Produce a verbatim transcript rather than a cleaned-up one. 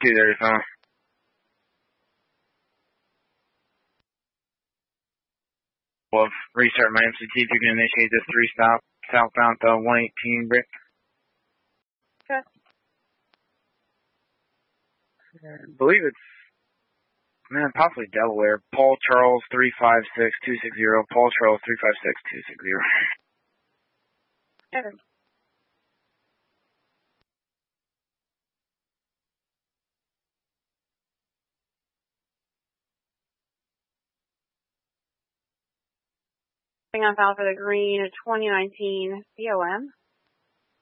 two thirty-five. Well, restart my M C T if you can initiate this three stop southbound to one eighteen Brick. Okay. I believe it's, man, possibly Delaware. Paul Charles three five six two six zero. Paul Charles three five six two six zero. Okay. On file for the green twenty nineteen C O M.